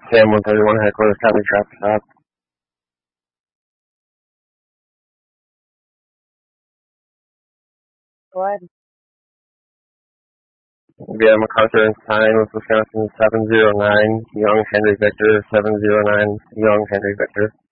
Sam 131 headquarters, copy traffic stop. Go ahead. Via MacArthur and Stein with Wisconsin 709, Young Henry Victor 709, Young Henry Victor.